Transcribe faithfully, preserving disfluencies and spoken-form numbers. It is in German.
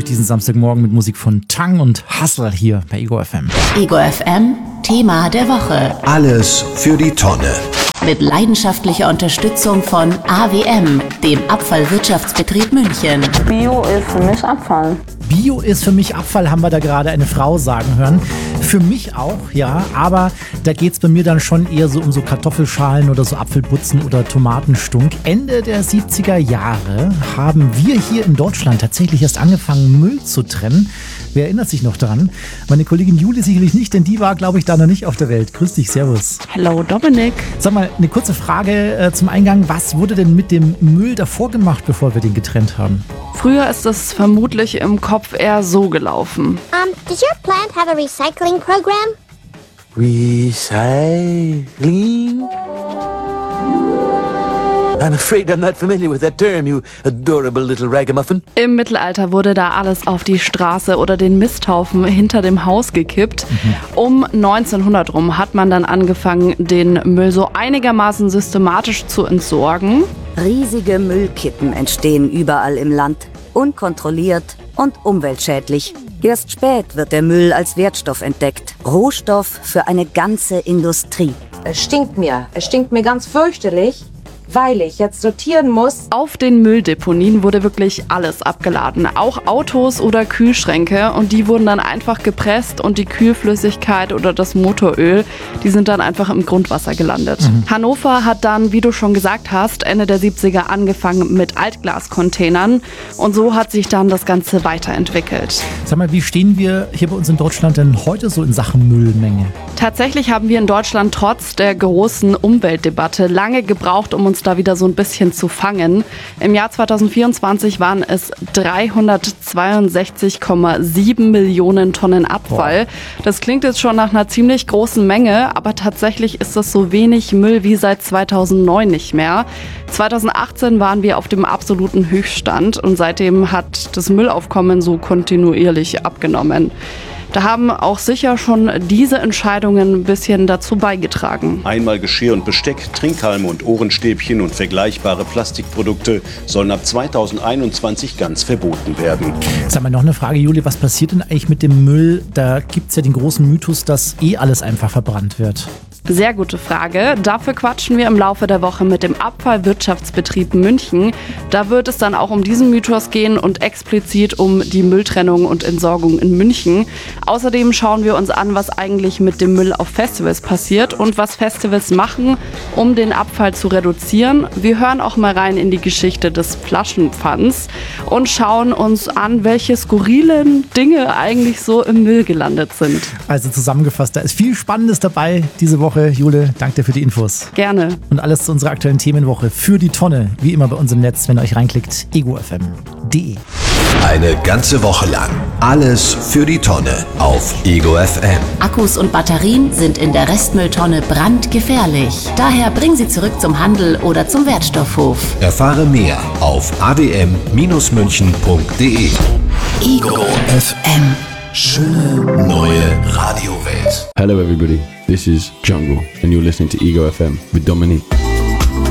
diesen Samstagmorgen mit Musik von Tang und Hustle hier bei Ego F M. Ego F M, Thema der Woche. Alles für die Tonne. Mit leidenschaftlicher Unterstützung von A W M, dem Abfallwirtschaftsbetrieb München. Bio ist für mich Abfall. Bio ist für mich Abfall, haben wir da gerade eine Frau sagen hören. Für mich auch, ja, aber da geht es bei mir dann schon eher so um so Kartoffelschalen oder so Apfelputzen oder Tomatenstunk. Ende der siebziger Jahre haben wir hier in Deutschland tatsächlich erst angefangen, Müll zu trennen. Wer erinnert sich noch daran? Meine Kollegin Julie sicherlich nicht, denn die war, glaube ich, da noch nicht auf der Welt. Grüß dich, servus. Hello, Dominik. Sag mal, eine kurze Frage äh, zum Eingang. Was wurde denn mit dem Müll davor gemacht, bevor wir den getrennt haben? Früher ist es vermutlich im Kopf eher so gelaufen. Um, does your plant have a recycling program? Recycling? I'm afraid I'm not familiar with that term, you adorable little ragamuffin. Im Mittelalter wurde da alles auf die Straße oder den Misthaufen hinter dem Haus gekippt. Mhm. Um neunzehnhundert rum hat man dann angefangen, den Müll so einigermaßen systematisch zu entsorgen. Riesige Müllkippen entstehen überall im Land, unkontrolliert und umweltschädlich. Erst spät wird der Müll als Wertstoff entdeckt, Rohstoff für eine ganze Industrie. Es stinkt mir, es stinkt mir ganz fürchterlich, weil ich jetzt sortieren muss. Auf den Mülldeponien wurde wirklich alles abgeladen, auch Autos oder Kühlschränke, und die wurden dann einfach gepresst und die Kühlflüssigkeit oder das Motoröl, die sind dann einfach im Grundwasser gelandet. Mhm. Hannover hat dann, wie du schon gesagt hast, Ende der siebziger angefangen mit Altglascontainern und so hat sich dann das Ganze weiterentwickelt. Sag mal, wie stehen wir hier bei uns in Deutschland denn heute so in Sachen Müllmenge? Tatsächlich haben wir in Deutschland trotz der großen Umweltdebatte lange gebraucht, um uns da wieder so ein bisschen zu fangen. Im Jahr zweitausendvierundzwanzig waren es dreihundertzweiundsechzig Komma sieben Millionen Tonnen Abfall. Wow. Das klingt jetzt schon nach einer ziemlich großen Menge, aber tatsächlich ist das so wenig Müll wie seit zweitausendneun nicht mehr. zweitausendachtzehn waren wir auf dem absoluten Höchststand und seitdem hat das Müllaufkommen so kontinuierlich abgenommen. Da haben auch sicher schon diese Entscheidungen ein bisschen dazu beigetragen. Einmal Geschirr und Besteck, Trinkhalme und Ohrenstäbchen und vergleichbare Plastikprodukte sollen ab zweitausendeinundzwanzig ganz verboten werden. Sag mal, noch eine Frage, Julie, was passiert denn eigentlich mit dem Müll? Da gibt es ja den großen Mythos, dass eh alles einfach verbrannt wird. Sehr gute Frage. Dafür quatschen wir im Laufe der Woche mit dem Abfallwirtschaftsbetrieb München. Da wird es dann auch um diesen Mythos gehen und explizit um die Mülltrennung und Entsorgung in München. Außerdem schauen wir uns an, was eigentlich mit dem Müll auf Festivals passiert und was Festivals machen, um den Abfall zu reduzieren. Wir hören auch mal rein in die Geschichte des Flaschenpfands und schauen uns an, welche skurrilen Dinge eigentlich so im Müll gelandet sind. Also zusammengefasst, da ist viel Spannendes dabei diese Woche. Jule, danke dir für die Infos. Gerne. Und alles zu unserer aktuellen Themenwoche für die Tonne, wie immer bei uns im Netz, wenn ihr euch reinklickt, ego f m punkt d e. Eine ganze Woche lang alles für die Tonne auf Ego F M. Akkus und Batterien sind in der Restmülltonne brandgefährlich. Daher bring sie zurück zum Handel oder zum Wertstoffhof. Erfahre mehr auf a d m Bindestrich münchen punkt d e. Ego F M. Schöne neue Radiowelt. Hello everybody, this is Jungle and you're listening to Ego F M with Dominique.